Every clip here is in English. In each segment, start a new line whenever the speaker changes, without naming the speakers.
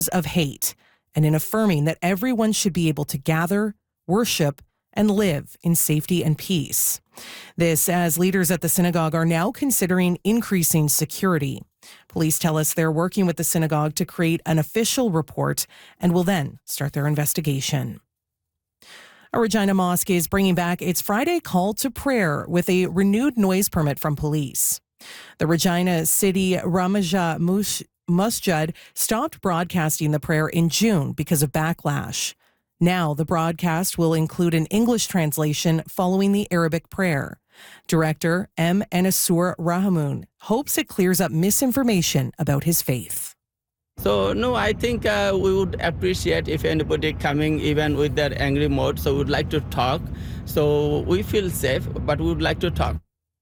of hate and in affirming that everyone should be able to gather, worship, and live in safety and peace. This as leaders at the synagogue are now considering increasing security. Police tell us they're working with the synagogue to create an official report and will then start their investigation. A Regina mosque is bringing back its Friday call to prayer with a renewed noise permit from police. The Regina City Ramajah Masjid stopped broadcasting the prayer in June because of backlash. Now the broadcast will include an English translation following the Arabic prayer. Director M. Anasur Rahamoun hopes it clears up misinformation about his faith.
So, no, I think we would appreciate if anybody coming even with that angry mode. So we would like to talk. So we feel safe, but we would like to talk.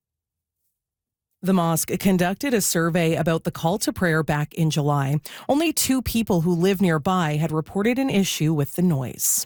The mosque conducted a survey about the call to prayer back in July. Only 2 people who live nearby had reported an issue with the noise.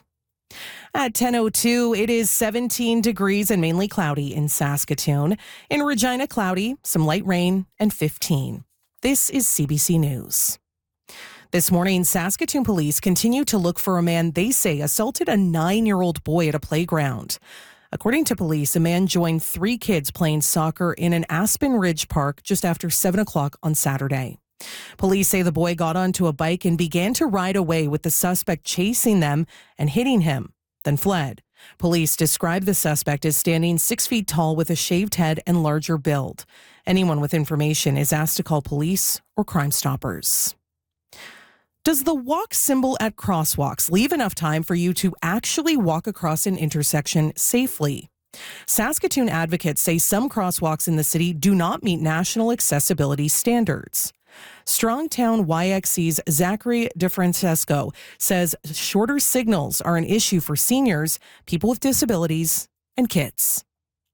At 10:02, it is 17 degrees and mainly cloudy in Saskatoon. In Regina, cloudy, some light rain, and 15. This is CBC News. This morning, Saskatoon police continue to look for a man they say assaulted a 9-year-old boy at a playground. According to police, a man joined 3 kids playing soccer in an Aspen Ridge park just after 7 o'clock on Saturday. Police say the boy got onto a bike and began to ride away with the suspect chasing them and hitting him, then fled. Police describe the suspect as standing 6 feet tall with a shaved head and larger build. Anyone with information is asked to call police or Crime Stoppers. Does the walk symbol at crosswalks leave enough time for you to actually walk across an intersection safely? Saskatoon advocates say some crosswalks in the city do not meet national accessibility standards. Strongtown YXC's Zachary DeFrancesco says shorter signals are an issue for seniors, people with disabilities, and kids.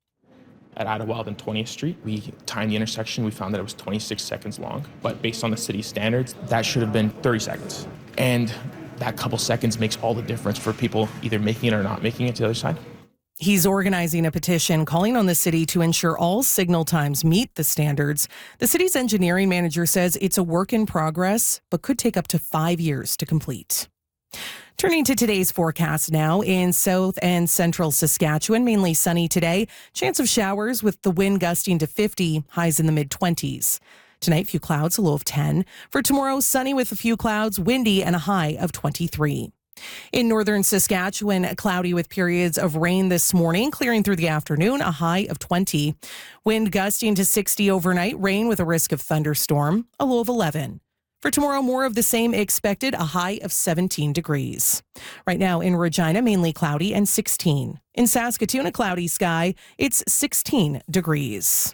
At Idlewild and 20th Street, we timed the intersection. We found that it was 26 seconds long, but based on the city's standards, that should have been 30 seconds. And that couple seconds makes all the difference for people either making it or not making it to the other side.
He's organizing a petition calling on the city to ensure all signal times meet the standards. The city's engineering manager says it's a work in progress, but could take up to 5 years to complete. Turning to today's forecast now, in south and central Saskatchewan, mainly sunny today. Chance of showers with the wind gusting to 50, highs in the mid-20s. Tonight, few clouds, a low of 10. For tomorrow, sunny with a few clouds, windy, and a high of 23. In northern Saskatchewan, cloudy with periods of rain this morning, clearing through the afternoon, a high of 20. Wind gusting to 60 overnight, rain with a risk of thunderstorm, a low of 11. For tomorrow, more of the same expected, a high of 17 degrees. Right now in Regina, mainly cloudy and 16. In Saskatoon, a cloudy sky, it's 16 degrees.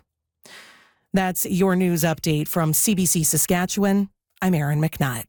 That's your news update from CBC Saskatchewan. I'm Erin McNutt.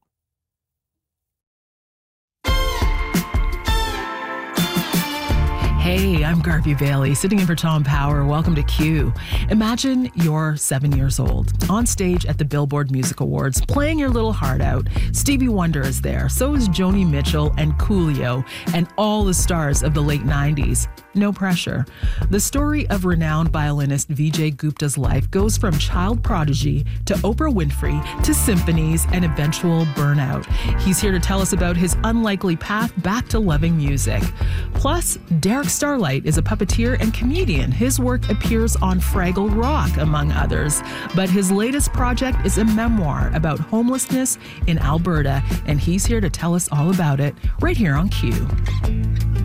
Hey, I'm Garvey Bailey, sitting in for Tom Power. Welcome to Q. Imagine you're 7 years old, on stage at the Billboard Music Awards, playing your little heart out. Stevie Wonder is there, so is Joni Mitchell and Coolio, and all the stars of the late 90s. No pressure. The story of renowned violinist Vijay Gupta's life goes from child prodigy to Oprah Winfrey to symphonies and eventual burnout. He's here to tell us about his unlikely path back to loving music. Plus, Derek Starlight is a puppeteer and comedian. His work appears on Fraggle Rock, among others. But his latest project is a memoir about homelessness in Alberta, and he's here to tell us all about it right here on Q.